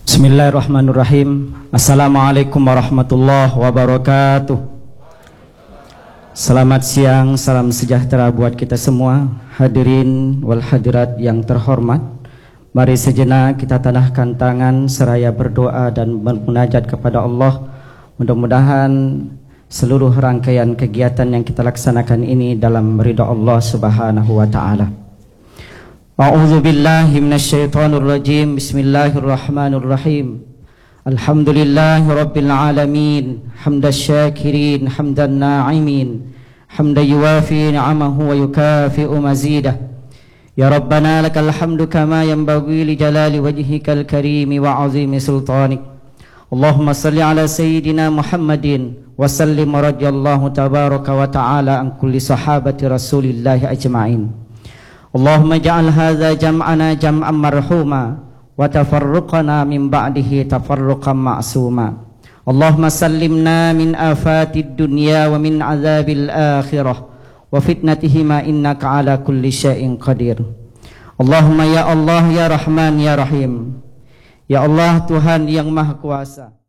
Bismillahirrahmanirrahim. Assalamualaikum warahmatullahi wabarakatuh. Selamat siang, salam sejahtera buat kita semua. Hadirin wal hadirat yang terhormat, mari sejenak kita tanahkan tangan seraya berdoa dan bermunajat kepada Allah. Mudah-mudahan seluruh rangkaian kegiatan yang kita laksanakan ini dalam ridha Allah Subhanahu wa taala. A'udzu billahi minasyaitonir rajim. Bismillahirrahmanirrahim. Alhamdulillahi rabbil alamin. Hamdasy syakirin, hamdan na'imin, hamdan yuwafi ni'amahu wa yukafi'u mazidah. Ya Rabbana lakal hamdu kama yanbaghi li jalali wajhikal karim wa 'azimi sultanik. Allahumma salli ala sayyidina Muhammadin wa sallim radhiyallahu tabaraka wa ta'ala an kulli sahabati Rasulillahi ajma'in. Allahumma ja'al hadza jam'ana jam'an marhuma wa tafarruqana min ba'dihi tafarruqan ma'suma. Allahumma sallimna min afatid dunya wa min azabil akhirah wa fitnatihima innaka ala kulli syai'in qadir. Allahumma ya Allah ya Rahman ya Rahim. Ya Allah Tuhan yang Maha Kuasa.